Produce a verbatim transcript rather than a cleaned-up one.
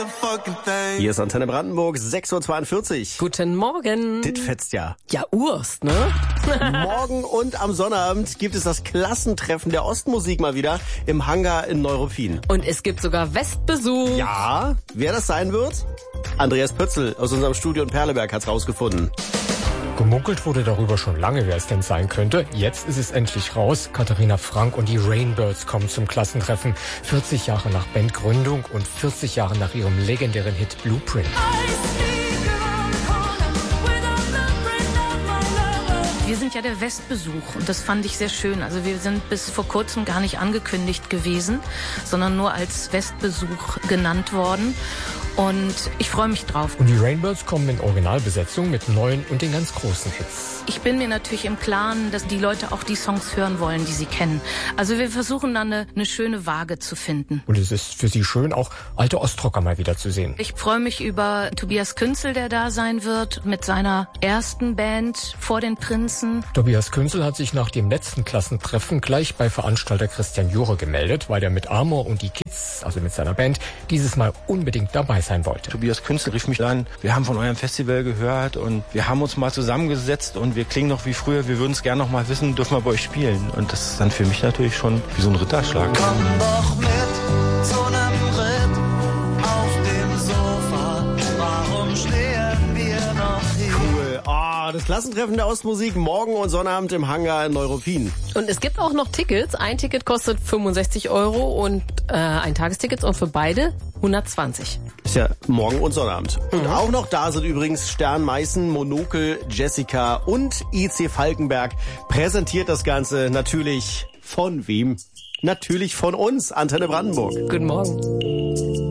Hier ist Antenne Brandenburg, sechs Uhr zweiundvierzig. Guten Morgen. Dit fetzt ja. Ja, Urst, ne? Morgen und am Sonnabend gibt es das Klassentreffen der Ostmusik mal wieder im Hangar in Neuruppin. Und es gibt sogar Westbesuch. Ja, wer das sein wird? Andreas Pötzl aus unserem Studio in Perleberg hat's rausgefunden. Gemunkelt wurde darüber schon lange, wer es denn sein könnte. Jetzt ist es endlich raus. Katharina Frank und die Rainbirds kommen zum Klassentreffen. vierzig Jahre nach Bandgründung und vierzig Jahre nach ihrem legendären Hit Blueprint. Wir sind ja der Westbesuch und das fand ich sehr schön. Also wir sind bis vor kurzem gar nicht angekündigt gewesen, sondern nur als Westbesuch genannt worden. Und ich freue mich drauf. Und die Rainbirds kommen in Originalbesetzung mit neuen und den ganz großen Hits. Ich bin mir natürlich im Klaren, dass die Leute auch die Songs hören wollen, die sie kennen. Also wir versuchen dann eine, eine schöne Waage zu finden. Und es ist für sie schön, auch alte Ostrocker mal wieder zu sehen. Ich freue mich über Tobias Künzel, der da sein wird, mit seiner ersten Band Vor den Prinzen. Tobias Künzel hat sich nach dem letzten Klassentreffen gleich bei Veranstalter Christian Jure gemeldet, weil er mit Amor und die Kids, also mit seiner Band, dieses Mal unbedingt dabei sein wollte. Tobias Künzel rief mich an, wir haben von eurem Festival gehört und wir haben uns mal zusammengesetzt und wir klingen noch wie früher, wir würden es gerne noch mal wissen, dürfen wir bei euch spielen. Und das ist dann für mich natürlich schon wie so ein Ritterschlag. Komm doch mit zu einem Ritt auf dem Sofa, warum stehen wir noch hier? Cool. Oh, das Klassentreffen der Ostmusik morgen und Sonnabend im Hangar in Neuruppin. Und es gibt auch noch Tickets. Ein Ticket kostet fünfundsechzig Euro und äh, ein Tagesticket und für beide hundertzwanzig. Ist ja morgen und Sonnabend. Und mhm. auch noch da sind übrigens Stern Meißen, Monokel, Jessica und I C Falkenberg. Präsentiert das Ganze natürlich von wem? Natürlich von uns, Antenne Brandenburg. Guten Morgen.